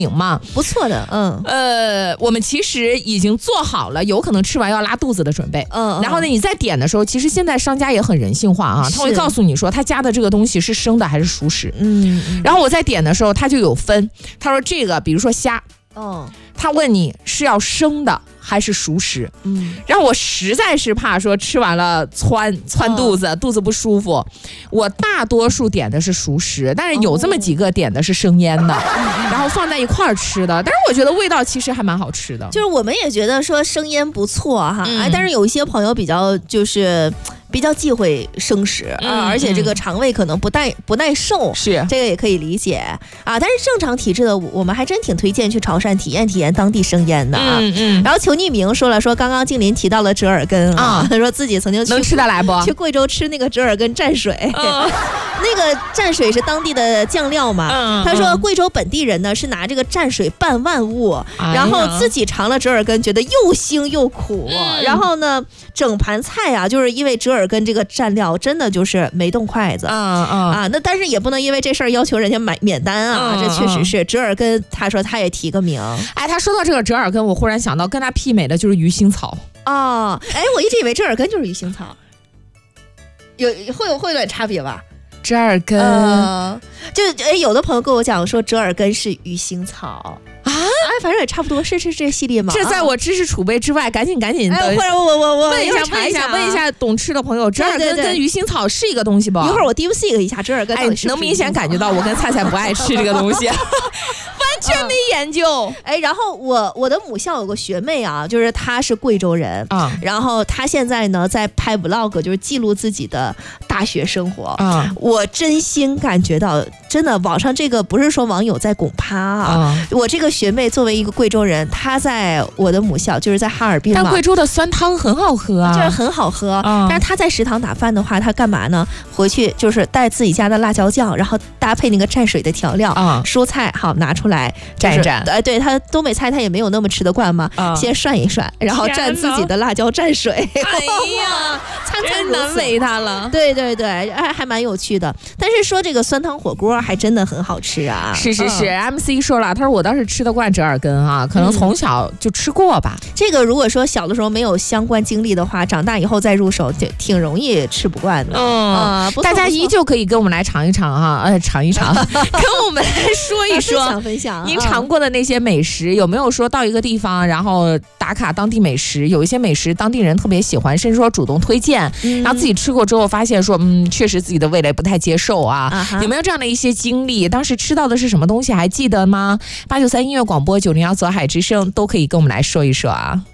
嘛， 不错的， 我们其实已经做好了有可能吃完要拉肚子的准备，然后呢，你在点的时候，其实现在商家也很人性化啊，他会告诉你说他加的这个东西是生的还是熟食，然后我在点的时候，他就有分，他说这个比如说虾，他问你是要生的还是熟食，然后我实在是怕说吃完了窜肚子，肚子不舒服，我大多数点的是熟食，但是有这么几个点的是生腌的，然后放在一块儿吃的，但是我觉得味道其实还蛮好吃的， 就是我们也觉得说生腌不错哈，但是有一些朋友比较忌讳生食而且这个肠胃可能不耐受， 是这个也可以理解啊。但是正常体质的我们还真挺推荐去潮汕体验当地生腌的啊。然后求匿名说刚刚静林提到了折耳根啊，他说自己曾经能吃得来不？ 去贵州吃那个折耳根蘸水，那个蘸水是当地的酱料嘛。他说贵州本地人呢是拿这个蘸水拌万物，然后自己尝了折耳根，觉得又腥又苦，然后呢整盘菜啊，就是因为折耳根这个蘸料真的就是没动筷子那但是也不能因为这事儿要求人家免单啊，这确实是折耳根。他说他也提个名， 他说到这个折耳根，我忽然想到跟他媲美的就是鱼腥草我一直以为折耳根就是鱼腥草，会有点差别吧？ 折耳根有的朋友跟我讲说折耳根是鱼腥草反正也差不多，是这系列吗？ 这在我知识储备之外，赶紧的。 或者我问一下懂吃的朋友，折耳根跟鱼腥草是一个东西吧？ 一会儿我 DeepSeek 一下折耳根到底是不是， 能明显感觉到我跟菜菜不爱吃这个东西，完全没研究。 然后我的母校有个学妹啊，就是她是贵州人然后她现在呢在拍 vlog， 就是记录自己的大学生活我真心感觉到，真的网上这个不是说网友在拱趴我这个学妹作为一个贵州人，她在我的母校就是在哈尔滨嘛， 但贵州的酸汤很好喝就是很好喝但是她在食堂打饭的话，她干嘛呢？回去就是带自己家的辣椒酱，然后搭配那个蘸水的调料蔬菜好拿出来蘸一蘸对，她东北菜她也没有那么吃得惯嘛先涮一涮，然后蘸自己的辣椒蘸水餐餐难为她了。 对还蛮有趣的。但是说这个酸汤火锅还真的很好吃啊。 是MC 说了，他说我倒是吃得惯折耳根可能从小就吃过吧。 这个如果说小的时候没有相关经历的话，长大以后再入手挺容易吃不惯的大家依旧可以跟我们来尝一尝尝一尝跟我们来说一说分享您尝过的那些美食，有没有说到一个地方然后打卡当地美食，有一些美食当地人特别喜欢，甚至说主动推荐然后自己吃过之后发现说确实自己的味蕾不太接受有没有这样的一些经历？当时吃到的是什么东西还记得吗？893音乐广播901左海之声都可以跟我们来说一说